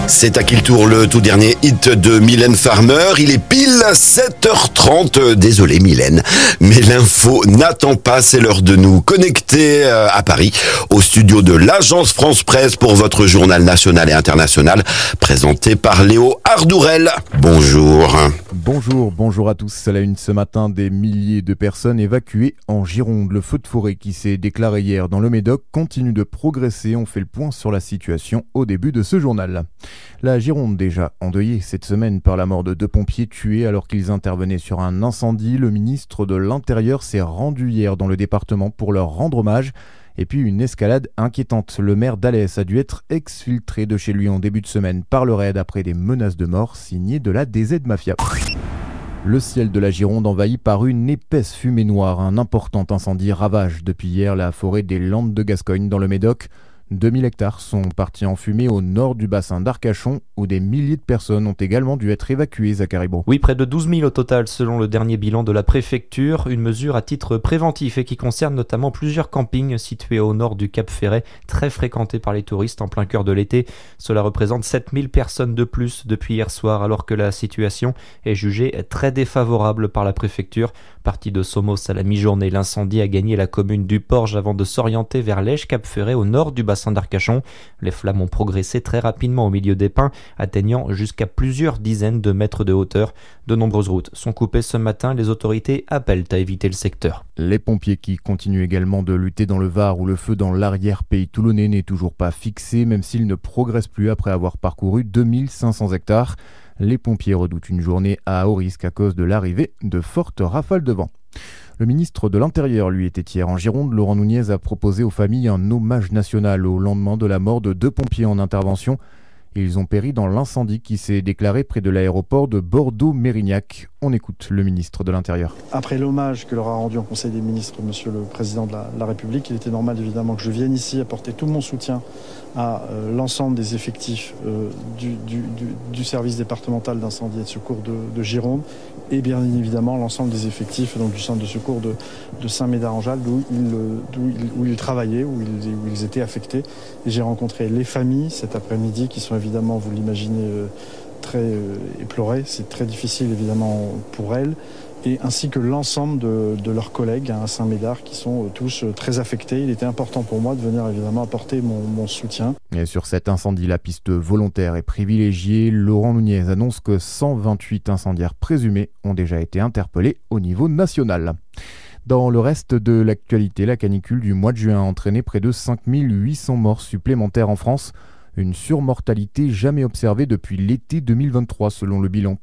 C'est à qui le tour, le tout dernier hit de Mylène Farmer. Il est pile 7h30. Désolé Mylène, mais l'info n'attend pas. C'est l'heure de nous connecter à Paris, au studio de l'Agence France Presse pour votre journal national et international, présenté par Léo Ardourel. Bonjour. Bonjour à tous. À la une ce matin, des milliers de personnes évacuées en Gironde. Le feu de forêt qui s'est déclaré hier dans le Médoc continue de progresser. On fait le point sur la situation au début de ce journal. La Gironde déjà endeuillée cette semaine par la mort de 2 pompiers tués alors qu'ils intervenaient sur un incendie. Le ministre de l'Intérieur s'est rendu hier dans le département pour leur rendre hommage. Et puis une escalade inquiétante. Le maire d'Alès a dû être exfiltré de chez lui en début de semaine par le raid après des menaces de mort signées de la DZ Mafia. Le ciel de la Gironde envahi par une épaisse fumée noire. Un important incendie ravage depuis hier la forêt des Landes de Gascogne dans le Médoc. 2000 hectares sont partis en fumée au nord du bassin d'Arcachon, où des milliers de personnes ont également dû être évacuées, Zachary Bro. Oui, près de 12 000 au total, selon le dernier bilan de la préfecture. Une mesure à titre préventif et qui concerne notamment plusieurs campings situés au nord du Cap Ferret, très fréquentés par les touristes en plein cœur de l'été. Cela représente 7000 personnes de plus depuis hier soir, alors que la situation est jugée très défavorable par la préfecture. Parti de Somos à la mi-journée, l'incendie a gagné la commune du Porge avant de s'orienter vers l'Èche-Cap Ferret au nord du bassin d'Arcachon. Les flammes ont progressé très rapidement au milieu des pins, atteignant jusqu'à plusieurs dizaines de mètres de hauteur. De nombreuses routes sont coupées ce matin. Les autorités appellent à éviter le secteur. Les pompiers qui continuent également de lutter dans le Var, où le feu dans l'arrière-pays toulonnais n'est toujours pas fixé, même s'il ne progresse plus après avoir parcouru 2500 hectares. Les pompiers redoutent une journée à haut risque à cause de l'arrivée de fortes rafales de vent. Le ministre de l'Intérieur, lui, était hier en Gironde. Laurent Nunez a proposé aux familles un hommage national au lendemain de la mort de 2 pompiers en intervention. Ils ont péri dans l'incendie qui s'est déclaré près de l'aéroport de Bordeaux-Mérignac. On écoute le ministre de l'Intérieur. Après l'hommage que leur a rendu en Conseil des ministres Monsieur le Président de la République, il était normal évidemment que je vienne ici apporter tout mon soutien à l'ensemble des effectifs du service départemental d'incendie et de secours de Gironde et bien évidemment l'ensemble des effectifs donc, du centre de secours de Saint-Médard-en-Jalles où ils travaillaient, où ils étaient affectés. Et j'ai rencontré les familles cet après-midi qui sont évidemment, vous l'imaginez, très éplorées. C'est très difficile évidemment pour elles. Et ainsi que l'ensemble de leurs collègues à Saint-Médard qui sont tous très affectés. Il était important pour moi de venir évidemment apporter mon soutien. Et sur cet incendie, la piste volontaire est privilégiée. Laurent Nunez annonce que 128 incendiaires présumés ont déjà été interpellés au niveau national. Dans le reste de l'actualité, la canicule du mois de juin a entraîné près de 5800 morts supplémentaires en France. Une surmortalité jamais observée depuis l'été 2023 selon le bilan